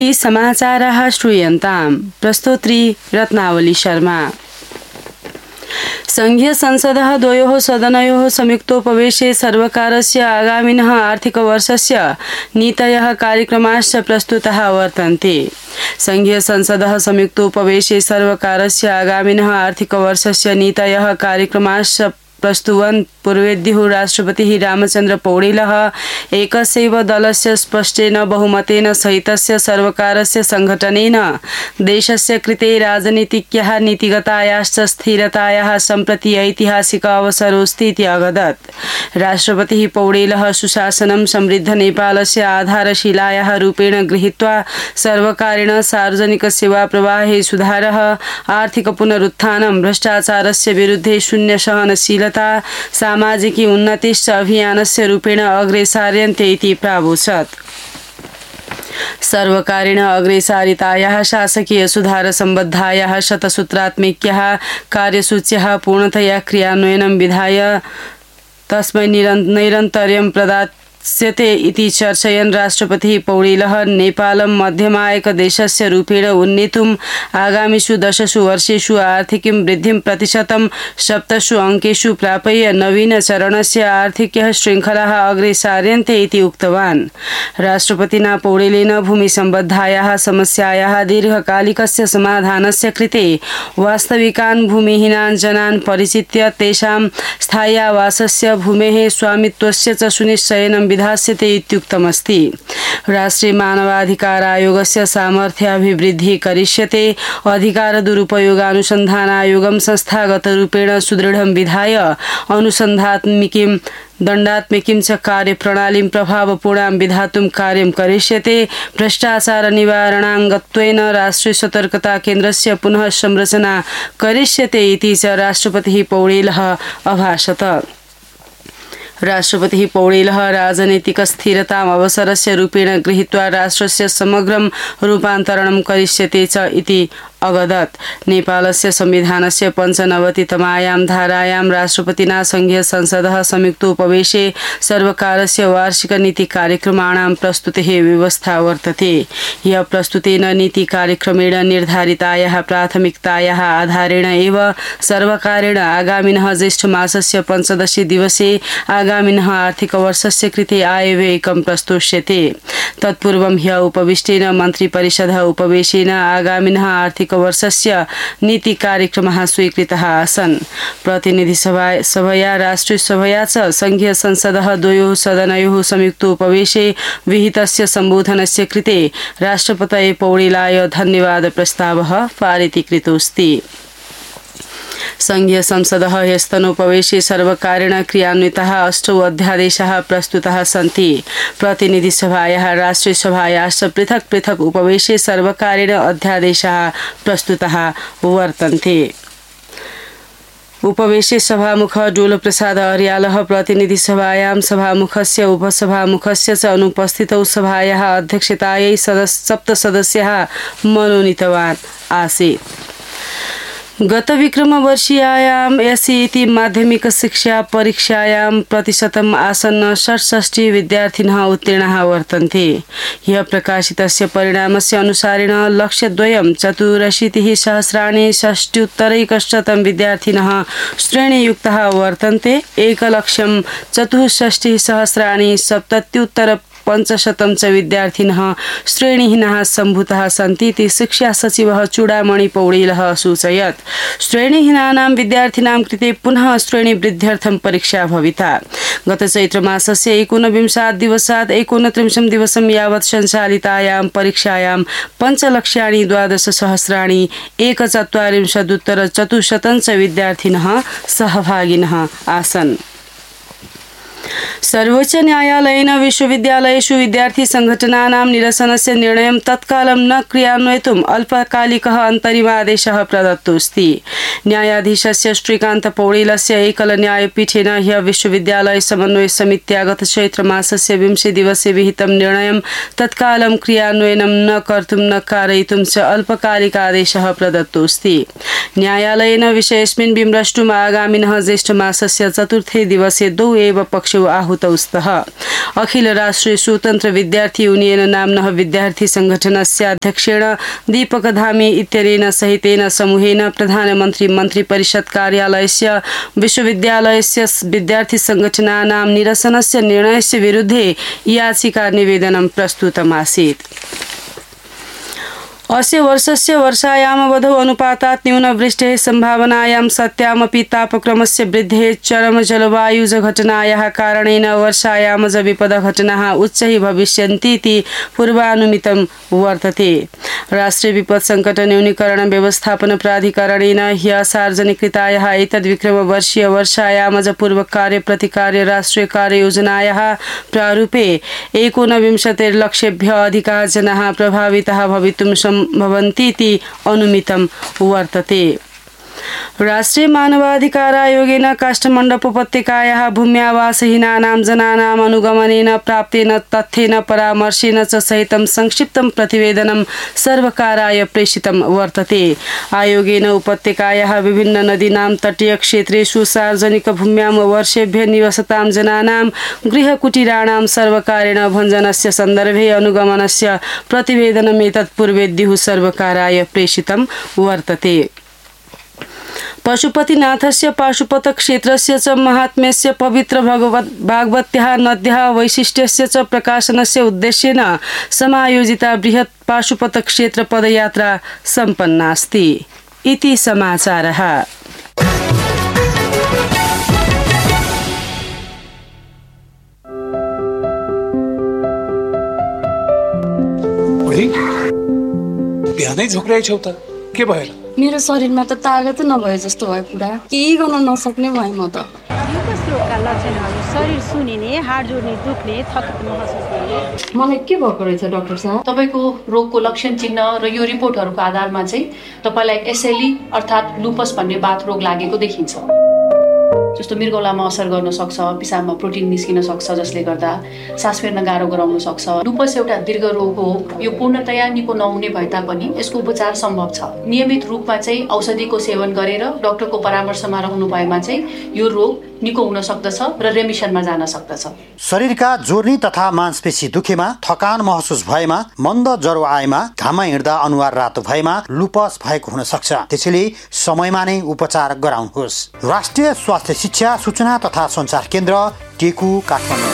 समाचाराः श्रूयन्ताम्। प्रस्तोत्री रत्नावली शर्मा। संघीय संसदः द्वयोः सदनयोः संयुक्तोपवेशे सर्वकारस्य आगामिनः आर्थिकवर्षस्य नीतयः कार्यक्रमाश्च प्रस्तुताः वर्तन्ते। संघीय संसदः संयुक्तोपवेशे सर्वकारस्य आगामिनः आर्थिकवर्षस्य नीतयः कार्यक्रमाश्च प्रस्तुवन् पूर्वेद्युः राष्ट्रपतिः रामचन्द्र पौडेलः एकस्यैव दलस्य स्पष्टेन बहुमतेन सहितस्य सर्वकारस्य संघटनेन देशस्य कृते राजनीतिक्याः नीतिगतायाश्च स्थिरतायाः सम्प्रति ऐतिहासिक अवसरोऽस्ति इति अवदत्। राष्ट्रपतिः पौडेलः सुशासनं समृद्ध नेपालस्य आधारशिलायाः रूपेण गृहीत्वा सर्वकारेण सार्वजनिकसेवा प्रवाहे सुधारः, आर्थिक पुनरुत्थानं, भ्रष्टाचारस्य विरुद्धे शून्य सहनशीलता, सामाजिकी उन्नतिश्च अभियानस्य रूपेण अग्रेसार्यन्ते इति प्रावोचत्। सर्वकारेण अग्रेसारितायाः शासकीय सुधारसम्बद्धायाः शतसूत्रात्मिक्याः कार्यसूच्याः पूर्णतया क्रियान्वयनं विधाय तस्मै नैरन्तर्यं प्रदास्यते इति चर्चयन् राष्ट्रपतिः पौडेलः नेपालं मध्यमायकदेशस्य रूपेण उन्नेतुम् आगामिषु 10 वर्षेषु आर्थिकीं वृद्धिं प्रतिशतं 7 अङ्केषु प्रापय्य नवीनचरणस्य आर्थिक्यः शृङ्खलाः अग्रेसार्यन्ते इति उक्तवान्। राष्ट्रपतिना पौडेलेन भूमिसम्बद्धायाः समस्यायाः दीर्घकालिकस्य समाधानस्य कृते वास्तविकान् भूमिहीनान् जनान् परिचित्य तेषां स्थायी आवासस्य भूमेः स्वामित्वस्य च सुनिश्चयनं विधास्यते इत्युक्तमस्ति। राष्ट्रिय मानवाधिकार आयोगस्य सामर्थ्याभिवृद्धिः करिष्यते। अधिकार दुरुपयोगानुसन्धानायोगं संस्थागतरूपेण सुदृढं विधाय अनुसन्धात्मिकीं दण्डात्मिकीं च कार्यप्रणालीं प्रभावपूर्णां विधातुं कार्यं करिष्यते। भ्रष्टाचार निवारणाङ्गत्वेन राष्ट्रिय सतर्कता केन्द्रस्य पुनः संरचना करिष्यते इति च राष्ट्रपतिः पौडेलः अभाषत। राष्ट्रपतिः पौडेलः राजनैतिकस्थिरताम् अवसरस्य रूपेण गृहीत्वा राष्ट्रस्य समग्रं रूपान्तरणं करिष्यते च इति अवदत्। नेपालस्य संविधानस्य 95तमायां धारायां राष्ट्रपतिना संघीय संसदः संयुक्तोपवेशे सर्वकारस्य वार्षिक नीति कार्यक्रमाणां प्रस्तुतेः व्यवस्था वर्तते। यः प्रस्तुतेन नीति कार्यक्रमेण निर्धारितायाः प्राथमिकतायाः आधारेण एव सर्वकारेण आगामिनः ज्येष्ठमासस्य 15 दिवसे आगामिनः आर्थिकवर्षस्य कृते आयव्ययिकं प्रस्तोष्यते। तत्पूर्वं ह्यः उपविष्टेन मन्त्रिपरिषदः उपवेशेन आगामिनः आर्थिकवर्षस्य नीति कार्यक्रमः स्वीकृतः आसन्। प्रतिनिधिसभया राष्ट्रियसभया च संघीय संसदः द्वयोः सदनयोः संयुक्तोपवेशे विहितस्य सम्बोधनस्य कृते राष्ट्रपतये पौडेलाय धन्यवाद प्रस्तावः पारितीकृतोऽस्ति। संघीय संसदः ह्यस्तनोपवेशे सर्वकारेण क्रियान्विताः 8 अध्यादेशाः प्रस्तुताः सन्ति। प्रतिनिधिसभायाः राष्ट्रियसभायाश्च पृथक् पृथक् उपवेशे सर्वकारेण अध्यादेशाः प्रस्तुताः वर्तन्ते। उपवेशे सभामुखः डोलप्रसाद अर्यालः प्रतिनिधिसभायां सभामुखस्य उपसभामुखस्य च अनुपस्थितौ सभायाः अध्यक्षतायै 7 सदस्याः मनोनीतवान् आसीत्। गत विक्रमवर्षीयायां एसईटी माध्यमिक शिक्षा परीक्षायां प्रतिशतम् आसन्न 67 विद्यार्थिनः उत्तीर्णाः वर्तन्ते। ह्यः प्रकाशितस्य परिणामस्य अनुसारेण लक्ष्यद्वयं 84,000,060 विद्यार्थिनः श्रेणीयुक्ताः वर्तन्ते। 1,64,000,077 च विद्यार्थिनः श्रेणीहीनाः सम्भूताः सन्ति इति शिक्षा सचिवः चूडामणि पौडेलः सूचयत्। श्रेणीहीनानां विद्यार्थिनां कृते पुनः श्रेणीवृद्ध्यर्थं परीक्षा भविता। गत चैत्रमासस्य 29 दिवसात् 29 दिवसं यावत् सञ्चालितायां परीक्षायां 5,40,141,400 विद्यार्थिनः सहभागिनः आसन्। सर्वोच्च न्यायालयेन विश्वविद्यालयेषु विद्यार्थी संघटनानां निरसनस्य निर्णयं तत्कालं न क्रियान्वयितुम् अल्पकालिकः अन्तरिमादेशः प्रदत्तोऽस्ति। न्यायाधीशस्य श्रीकान्त पौडेलस्य एकल न्यायपीठेन ह्यः विश्वविद्यालय समन्वय समित्या गत चैत्रमासस्य 20 दिवसे विहितं निर्णयं तत्कालं क्रियान्वयनं न कर्तुं न कारयितुं च अल्पकालिकादेशः प्रदत्तोऽस्ति। न्यायालयेन विषयेऽस्मिन् विमृष्टुम् आगामिनः ज्येष्ठमासस्य 4 दिवसे 2 एव पक्ष लक्ष्यौ आहुतौ स्तः। अखिल राष्ट्रिय स्वतन्त्र विद्यार्थी यूनियन नाम्नः विद्यार्थी संघटनस्य अध्यक्षेण दीपक धामी इत्यनेन सहितेन समूहेन प्रधानमन्त्री मन्त्रिपरिषद कार्यालयस्य विश्वविद्यालयस्य विद्यार्थी संघटनानां निरसनस्य निर्णयस्य विरुद्धे याचिका निवेदनं प्रस्तुतमासीत्। अस्य वर्षस्य वर्षायामवधौ अनुपातात् न्यूनवृष्टेः सम्भावनायां सत्यामपि तापक्रमस्य वृद्धेः चरमजलवायुघटनायाः कारणेन वर्षायामजविपदघटनाः उच्चैः भविष्यन्तीति पूर्वानुमितं वर्तते। राष्ट्रिय विपद सङ्कट न्यूनीकरण व्यवस्थापन प्राधिकरणेन ह्यः सार्वजनिकृतायाः एतद्विक्रमवर्षीय वर्षायामज पूर्वकार्यप्रतिकार्य राष्ट्रिय कार्ययोजनायाः प्रारूपे 19 लक्षेभ्यः अधिकाः जनाः प्रभाविताः भवितुं भवन्तीति अनुमितं वर्तते। राष्ट्रिय मानवाधिकार आयोगेन काष्ठमण्डप उपत्यकायाः भूम्यावासहीनानां जनानाम् अनुगमनेन प्राप्तेन तथ्येन परामर्शेन च सहितं संक्षिप्तं प्रतिवेदनं सर्वकाराय प्रेषितं वर्तते। आयोगेन उपत्यकायाः विभिन्न नदीनां तटीयक्षेत्रेषु सार्वजनिक भूम्यां वर्षेभ्यः निवसतां जनानां गृहकुटीराणां सर्वकारेण भञ्जनस्य सन्दर्भे अनुगमनस्य प्रतिवेदनमेतत् पूर्वेद्युः सर्वकाराय प्रेषितं वर्तते। पशुपतिनाथस्य पाशुपतक्षेत्रस्य च महात्म्यस्य पवित्र भागवत्याः नद्याः वैशिष्ट्यस्य च प्रकाशनस्य उद्देश्येन समायोजिता बृहत् पाशुपतक्षेत्र पदयात्रा सम्पन्नास्ति। इति समाचारः। बिहानै झोक्राइ छौ त के भएर? मेरो शरीरमा त तागत नभए जस्तो भयो पुरा, केही गर्न नसक्ने भएँ म त। म्युकस रोगका लक्षणहरू शरीर सुनिने, हाड जोड्ने दुख्ने, थकान महसुस गर्ने। मलाई के भएको रहेछ डाक्टर साहब? तपाईको रोगको लक्षण चिन्ह र यो रिपोर्टहरूको आधारमा चाहिँ तपाईलाई एसएलई अर्थात् लुपस भन्ने बाथ रोग लागेको देखिन्छ। जस्तो मृगौलामा असर गर्न सक्छ, पिसाबमा प्रोटिन निस्किन सक्छ जसले गर्दा सास फेर्न गाह्रो गराउन सक्छ। लुपस एउटा दीर्घ रोग हो। यो पूर्णतया निको नहुने भए तापनि यसको उपचार सम्भव छ। नियमित रूपमा चाहिँ औषधिको सेवन गरेर डाक्टरको परामर्शमा रहनु भएमा चाहिँ यो रोग निको हुन सक्दछ र रेमिसनमा जान सक्दछ। शरीरका जोर्नी तथा मांसपेशी दुखेमा, थकान महसुस भएमा, मन्द ज्वरो आएमा, घाममा हिँड्दा अनुहार रातो भएमा लुपस भएको हुन सक्छ। त्यसैले समयमा नै उपचार गराउनुहोस्। राष्ट्रिय स्वास्थ्य शिक्षा सूचना तथा सञ्चार केन्द्र टेकु, काठमाडौँ।